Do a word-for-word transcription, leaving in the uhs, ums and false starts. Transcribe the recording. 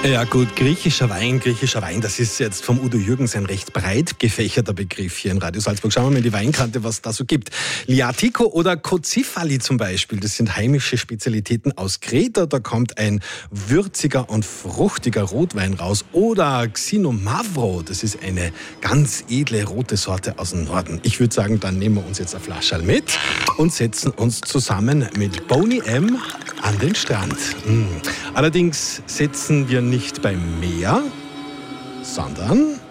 Ja gut, griechischer Wein, griechischer Wein, das ist jetzt vom Udo Jürgens ein recht breit gefächerter Begriff hier in Radio Salzburg. Schauen wir mal in die Weinkante, was da so gibt. Liatiko oder Kozifali zum Beispiel, das sind heimische Spezialitäten aus Kreta. Da kommt ein würziger und fruchtiger Rotwein raus. Oder Xinomavro, das ist eine ganz edle rote Sorte aus dem Norden. Ich würde sagen, dann nehmen wir uns jetzt eine Flasche mit und setzen uns zusammen mit Boney M. an den Strand. Mm. Allerdings setzen wir nicht beim Meer, sondern